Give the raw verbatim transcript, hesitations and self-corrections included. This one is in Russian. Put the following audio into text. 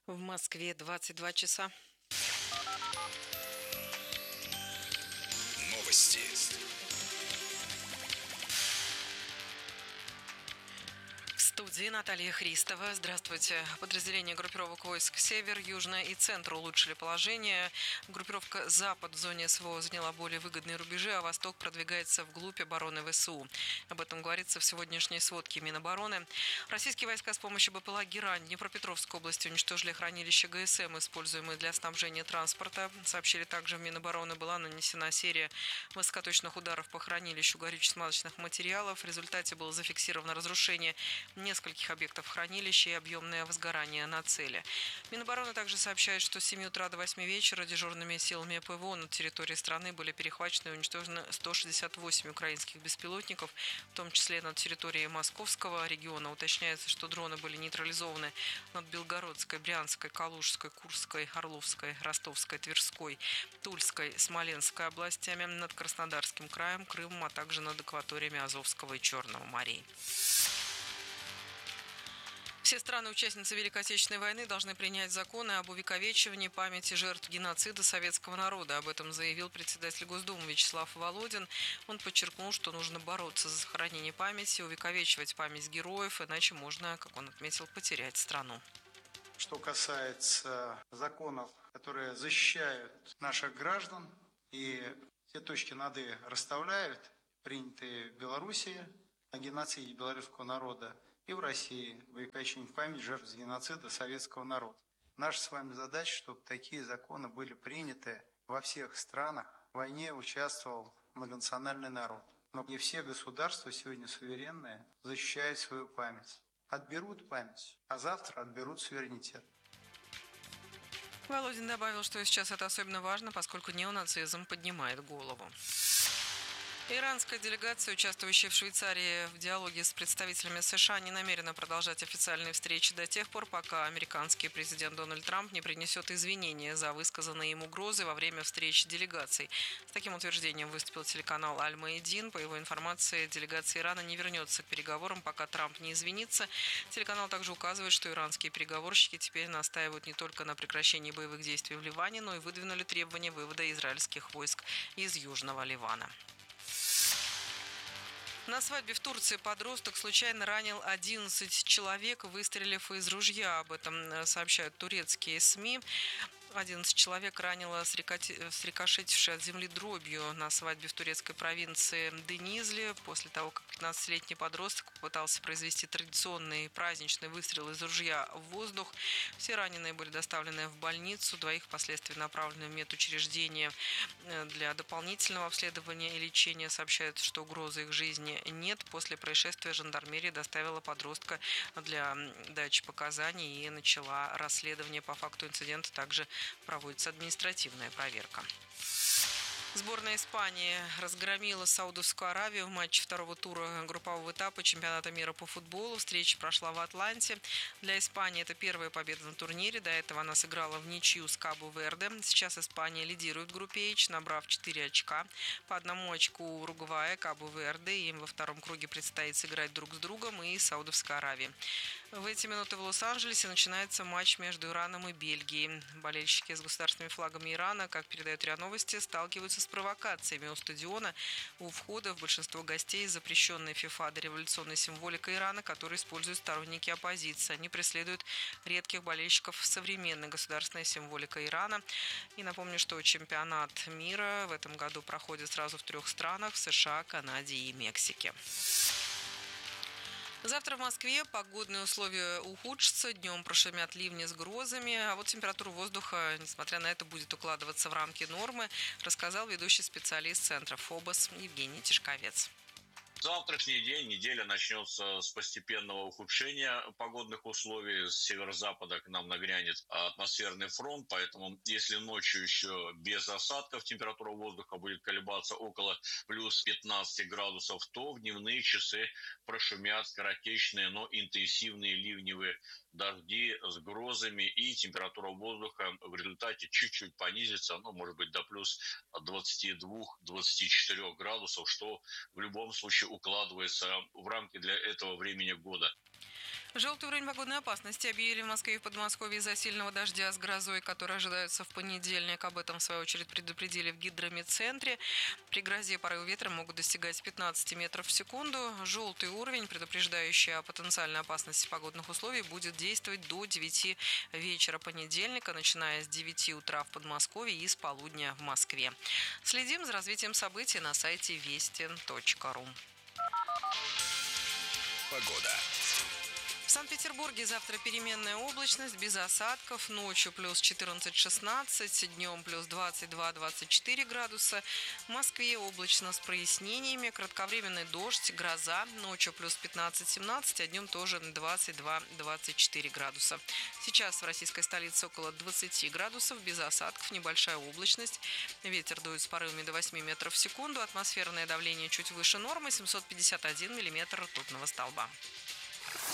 В Москве двадцать два часа. Новости. В студии Наталья Христова. Здравствуйте. Подразделения группировок войск «Север», «Южная» и «Центр» улучшили положение. Группировка «Запад» в зоне СВО заняла более выгодные рубежи, а «Восток» продвигается вглубь обороны ВСУ. Об этом говорится в сегодняшней сводке Минобороны. Российские войска с помощью БПЛА «Герань» в Днепропетровской области уничтожили хранилище ГСМ, используемые для снабжения транспорта. Сообщили также в Минобороны, была нанесена серия высокоточных ударов по хранилищу горюче-смазочных материалов. В результате было зафиксировано разрушение нескольких объектов хранилища и объемное возгорание на цели. Минобороны также сообщает, что с семи утра до восьми вечера дежурными силами ПВО на территории страны были перехвачены и уничтожены сто шестьдесят восемь украинских беспилотников, в том числе на территории Московского региона. Уточняется, что дроны были нейтрализованы над Белгородской, Брянской, Калужской, Курской, Орловской, Ростовской, Тверской, Тульской, Смоленской областями, над Краснодарским краем, Крымом, а также над акваториями Азовского и Черного морей. Все страны-участницы Великой Отечественной войны должны принять законы об увековечивании памяти жертв геноцида советского народа. Об этом заявил председатель Госдумы Вячеслав Володин. Он подчеркнул, что нужно бороться за сохранение памяти, увековечивать память героев, иначе можно, как он отметил, потерять страну. Что касается законов, которые защищают наших граждан, и все точки над «и» расставляют, принятые в Белоруссии о геноциде белорусского народа, и в России увековечивание в память жертв геноцида советского народа. Наша с вами задача, чтобы такие законы были приняты во всех странах. В войне участвовал многонациональный народ. Но не все государства сегодня суверенные защищают свою память. Отберут память, а завтра отберут суверенитет. Володин добавил, что сейчас это особенно важно, поскольку неонацизм поднимает голову. Иранская делегация, участвующая в Швейцарии в диалоге с представителями США, не намерена продолжать официальные встречи до тех пор, пока американский президент Дональд Трамп не принесет извинения за высказанные им угрозы во время встречи делегаций. С таким утверждением выступил телеканал Аль-Маидин. По его информации, делегация Ирана не вернется к переговорам, пока Трамп не извинится. Телеканал также указывает, что иранские переговорщики теперь настаивают не только на прекращении боевых действий в Ливане, но и выдвинули требования вывода израильских войск из Южного Ливана. На свадьбе в Турции подросток случайно ранил одиннадцать человек, выстрелив из ружья. Об этом сообщают турецкие СМИ. одиннадцать человек ранило срикошетившей от земли дробью на свадьбе в турецкой провинции Денизли после того, как пятнадцатилетний подросток попытался произвести традиционный праздничный выстрел из ружья в воздух. Все раненые были доставлены в больницу, двоих впоследствии направлены в медучреждение для дополнительного обследования и лечения. Сообщают, что угрозы их жизни нет. После происшествия жандармерия доставила подростка для дачи показаний и начала расследование по факту инцидента. Также проводится административная проверка. Сборная Испании разгромила Саудовскую Аравию в матче второго тура группового этапа чемпионата мира по футболу. Встреча прошла в Атланте. Для Испании это первая победа на турнире. До этого она сыграла в ничью с Кабо-Верде. Сейчас Испания лидирует в группе H, набрав четыре очка. По одному очку у Уругвая, Кабо-Верде. Им во втором круге предстоит сыграть друг с другом и Саудовской Аравией. В эти минуты в Лос-Анджелесе начинается матч между Ираном и Бельгией. Болельщики с государственными флагами Ирана, как передает РИА Новости, сталкиваются с провокациями у стадиона. У входа в большинство гостей запрещенная ФИФА дореволюционной символика Ирана, которую используют сторонники оппозиции. Они преследуют редких болельщиков современной государственной символикой Ирана. И напомню, что чемпионат мира в этом году проходит сразу в трех странах – в США, Канаде и Мексике. Завтра в Москве погодные условия ухудшатся, днем прошумят ливни с грозами, а вот температура воздуха, несмотря на это, будет укладываться в рамки нормы, рассказал ведущий специалист Центра ФОБОС Евгений Тишковец. Завтрашний день, неделя начнется с постепенного ухудшения погодных условий. С северо-запада к нам нагрянет атмосферный фронт, поэтому если ночью еще без осадков температура воздуха будет колебаться около плюс пятнадцати градусов, то в дневные часы прошумят скоротечные, но интенсивные ливневые дожди с грозами, и температура воздуха в результате чуть-чуть понизится, ну, может быть, до плюс двадцати двух - двадцати четырёх градусов, что в любом случае укладывается в рамки для этого времени года. Желтый уровень погодной опасности объявили в Москве и в Подмосковье из-за сильного дождя с грозой, который ожидается в понедельник. Об этом, в свою очередь, предупредили в гидрометцентре. При грозе порывы ветра могут достигать пятнадцати метров в секунду. Желтый уровень, предупреждающий о потенциальной опасности погодных условий, будет действовать до девяти вечера понедельника, начиная с девяти утра в Подмосковье и с полудня в Москве. Следим за развитием событий на сайте вести точка ру. Погода. В Санкт-Петербурге завтра переменная облачность, без осадков. Ночью плюс четырнадцать-шестнадцать, днем плюс двадцать два-двадцать четыре градуса. В Москве облачно с прояснениями, кратковременный дождь, гроза. Ночью плюс пятнадцать-семнадцать, а днем тоже двадцать два-двадцать четыре градуса. Сейчас в российской столице около двадцати градусов, без осадков, небольшая облачность. Ветер дует с порывами до восьми метров в секунду. Атмосферное давление чуть выше нормы, семьсот пятьдесят один миллиметр ртутного столба.